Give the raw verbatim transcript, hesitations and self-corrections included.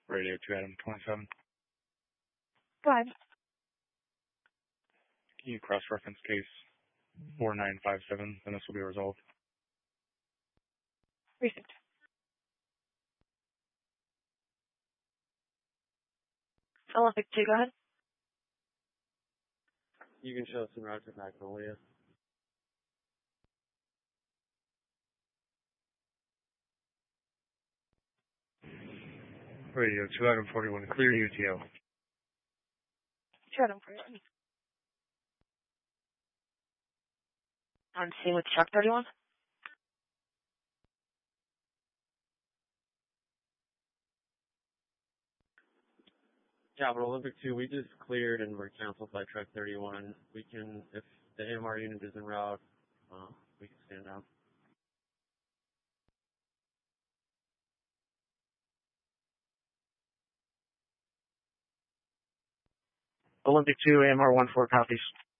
Radio two Adam twenty-seven. Go ahead. Can you cross-reference case four nine five seven, and this will be resolved? Received. Olympic two, go ahead. You can show us in route to Magnolia. Radio two Adam forty-one, clear U T O. two Adam forty-one. On scene with truck thirty-one. Capital Olympic two, we just cleared and were canceled by truck thirty-one. We can, if the A M R unit is en route, uh, we can stand down. Olympic two, A M R one four copies.